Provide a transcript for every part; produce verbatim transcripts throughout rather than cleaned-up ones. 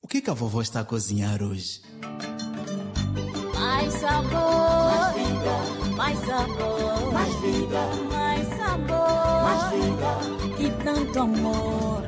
O que que a vovó está a cozinhar hoje? Mais sabor, mais vida, mais sabor, mais vida, mais sabor, mais vida e tanto amor.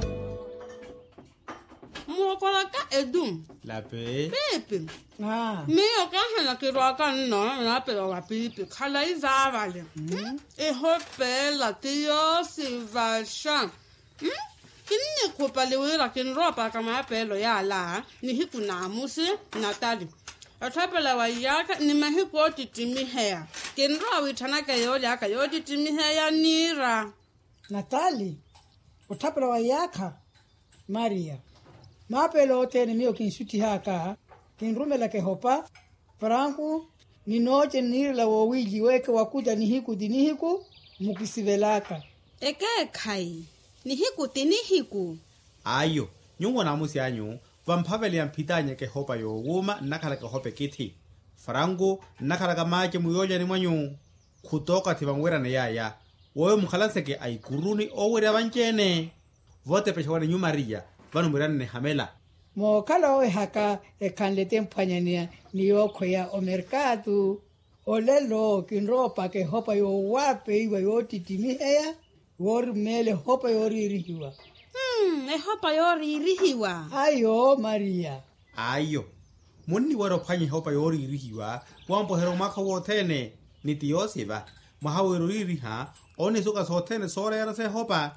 Mokolaka edum. La pe. Pepe. Ah. Mio kahela kiroaka no na pero wa pipi. Khala izavale. E hopela tio sivasha. Hmm? Kini kopa lewera kin ropa kama pelo ya la ni hiku na musi Natali. Atapela wa yaka ni mahiko titimi hea. Kin ro wi tanaka yo yaka yo titimi hea nira. Natali, utapela wa yaka Maria. Mapelo tene mio kinsuti haka kinrumela ke hopa Franco ni noche ni la wawiji weke wakuja ni hiku dini hiku mukisivelaka Eke kai ni hiku tini hiku Ayo, nyungo na musi anyu vamphavele ya mpitanye ke hopa yo wuma nakhala ke hope kithi Franco nakhala ka mache muyoja ni mwanyu kutoka tivangwera ne yaya wowe mukhalanse ke aikuruni owere abanchene vote peshawane nyu Maria vanu mirane ne hamela mo kala o haka e kanlete mpanyania ni yoko ya o mercado olelo kinropa ke hopa yo wape iwa yo titimi heya wor mele hopa yo ririhiwa Hmm, e hopa yo ririhiwa ayo Maria ayo munni waro phanyi hopa yo ririhiwa wampo hero makha wothene nitiyosiva mahawero ririha one suka sothene sore yara se hopa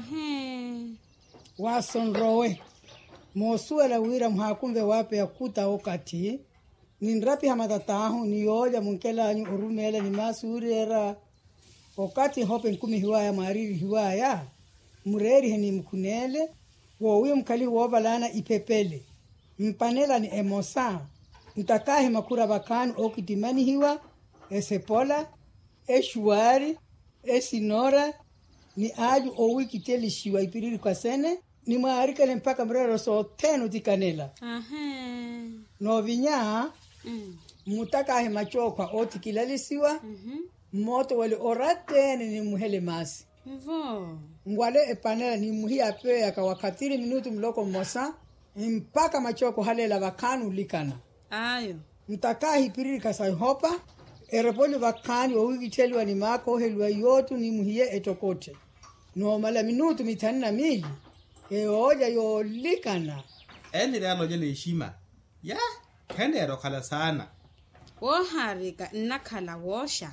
Ahe wasonrowe mosuela wira mhakumve wape ya kuta okati ninrapi hamatatahu ni yoja munkela ni urumela ni masurera okati hope nkumi hiwaya mariri hiwaya mureri ni mkunele wowe mkali wovalana ipepele mpanela ni emosa mtakahi makura bakanu okitimani hiwa esepola eshuari esinora ni aju owi kiteli shiwa ipiriri kwa sene ni maarikale mpaka mrero so tenu tikanela Ahe no vinya Mm. mutaka he machokwa oti kilalisiwa Mhm moto wale oratene ni muhele masi Vo ngwale epanela ni muhia pe akawakatiri minutu mloko mosa mpaka machoko halela bakanu likana Ayo mtaka hipiriri kasai hopa erepoli bakani owigiteliwa ni mako helwa yotu ni muhie etokote no mala minutu mitanina mili e oja yo likana ene rano jele heshima ya kende ro khala sana wo harika nakhala wosha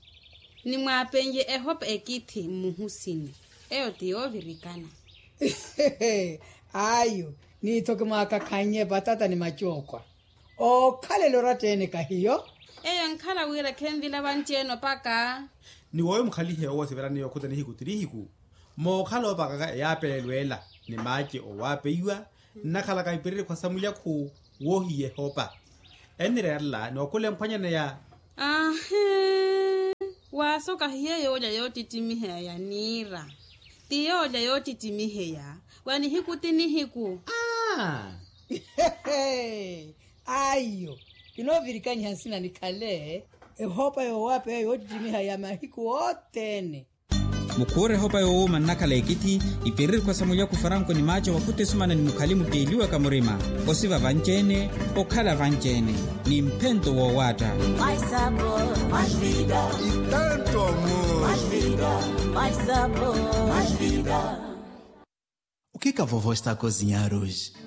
ni mwapenje e hopa ekithi muhusini eyo tiyo virikana ayo ni toke maka kanye batata ni machokwa o kale loratene kahiyo eyo nkhala wira khenvila bancheno paka ni wowe mkhalihe owo severani yo khutani hiku tirihiku mo khalo baka ka ya pelwela ni mache o wapeiwa nakhala ka ipirire kwa samuya khu wo hiye hopa enirella no kule mphanyane ya Ahe wasoka hiye yoja yo titimiheya ya nira tiyoja yo titimiheya wani hiku tini hiku ah ayo inovirikanya hansina nikale e hopa yo wape yo timiha ya mahiku otene mukure hopa yo wuma nakala ekiti ipirir kwa samuya kufaranko ni macho wakute sumana ni mukalimu teliwa kamurima osiva vanchene okhala vanchene ni mpento wo wata Mais sabor, mais vida e tanto amor. mais vida mais sabor, mais vida O que que a vovó está a cozinhar hoje?